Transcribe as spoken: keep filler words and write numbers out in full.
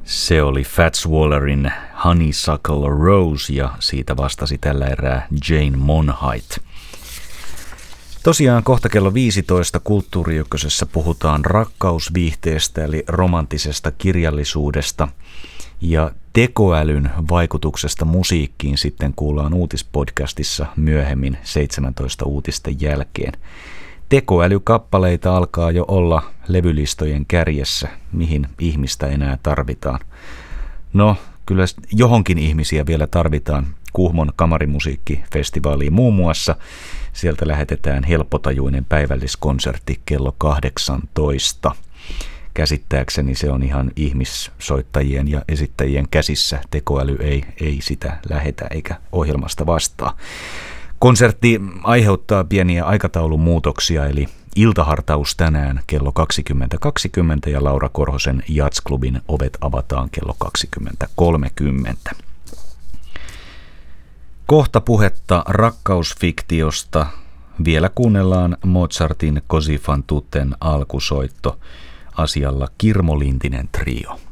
Se oli Fats Wallerin Honeysuckle Rose ja siitä vastasi tällä erää Jane Monheit. Tosiaan kohta kello viisitoista Kulttuuriykkösessä puhutaan rakkausviihteestä eli romanttisesta kirjallisuudesta ja tekoälyn vaikutuksesta musiikkiin sitten kuullaan uutispodcastissa myöhemmin seitsemäntoista uutisten jälkeen. Tekoälykappaleita alkaa jo olla levylistojen kärjessä, mihin ihmistä enää tarvitaan. No, kyllä johonkin ihmisiä vielä tarvitaan. Kuhmon kamarimusiikkifestivaaliin muun muassa. Sieltä lähetetään helppotajuinen päivälliskonsertti kello kahdeksantoista. Käsittääkseni se on ihan ihmissoittajien ja esittäjien käsissä. Tekoäly ei, ei sitä lähetä eikä ohjelmasta vastaa. Konsertti aiheuttaa pieniä aikataulumuutoksia, eli iltahartaus tänään kello kaksikymmentä kaksikymmentä ja Laura Korhosen Jazzklubin ovet avataan kello kaksikymmentä kolmekymmentä. Kohta puhetta rakkausfiktiosta. Vielä kuunnellaan Mozartin Così fan tutten alkusoitto. Asialla Kirmo Lintinen trio.